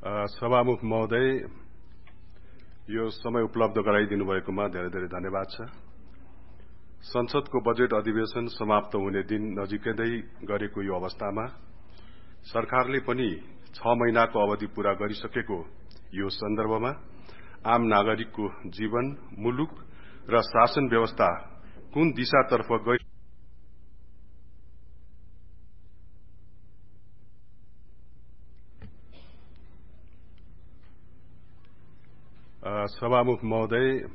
सभामुख महोदय, यो समय उपलब्ध गराइदिनु भएकोमा धेरै धेरै धन्यवाद छ। संसदको बजेट अधिवेशन समाप्त हुने दिन नजिकै गरेको यो अवस्थामा सरकारले पनि 6 महिनाको अवधि पूरा गरिसकेको यो सन्दर्भमा आम नागरिकको जीवन, मुलुक र शासन व्यवस्था कुन दिशातर्फ गइ सभामुख महोदय,